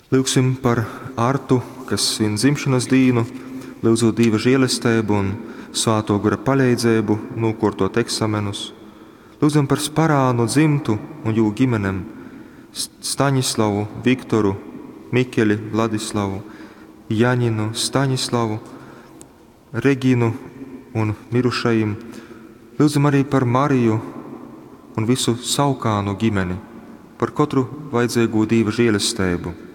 Lūgsim par Artu, kas svin dzimšanas dienu, lūdzot Dieva žēlastību un Svēto gara palīdzību, nokārtot eksamenus. Lūdzam par Sparānu dzimtu un jū ģimenem, Staņislavu, Viktoru, Mikeli, Vladislavu, Janinu, Staņislavu, Reginu un mirušajiem. Lūdzam arī par Mariju un visu Saukānu ģimeni, par katru vajadzīgo Dieva žēlastību.